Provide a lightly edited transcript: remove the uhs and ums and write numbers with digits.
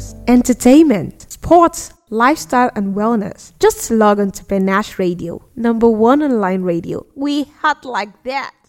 news, entertainment, sports, lifestyle, and wellness. Just log on to Panache Radio, number one online radio. We hot like that.